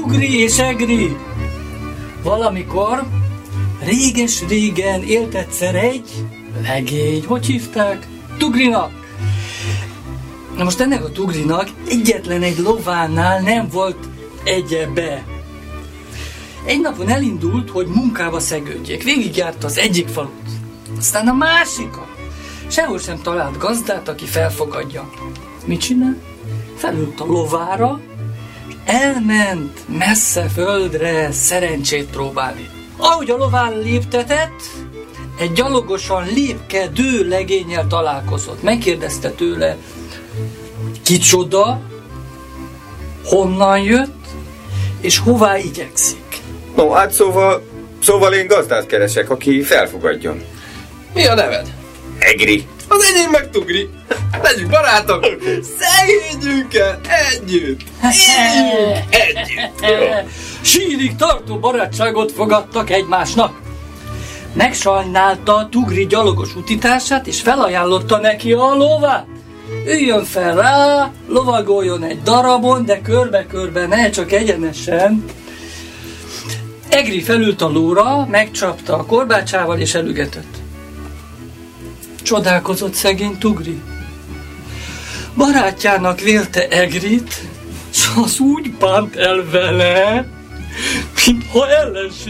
Tugri és Egri. Valamikor, réges-régen élt egyszer egy legény. Hogy hívták? Tugrinak. Na most ennek a Tugrinak egyetlen egy lovánál nem volt egyebe. Egy napon elindult, hogy munkába szegődjék. Végigjárta az egyik falut, aztán a másikat. Sehol sem talált gazdát, aki felfogadja. Mit csinál? Felült a lovára, elment messze földre szerencsét próbálni. Ahogy a lován léptetett, egy gyalogosan lépkedő legénnyel találkozott. Megkérdezte tőle, kicsoda, honnan jött, és hová igyekszik. No, hát szóval én gazdát keresek, aki felfogadjon. Mi a neved? Egri. Az enyém meg Tugri. Legyünk barátok! Szegődjünk el együtt! Éljünk együtt! Sírig tartó barátságot fogadtak egymásnak. Megsajnálta Tugri gyalogos utitását, és felajánlotta neki a lovát. Üljön fel rá, lovagoljon egy darabon, de körbe-körbe, ne csak egyenesen. Egri felült a lóra, megcsapta a korbácsával és elügetett. Csodálkozott szegény Tugri. Barátjának vélte Egrit, s az úgy bánt el vele, mintha ellenség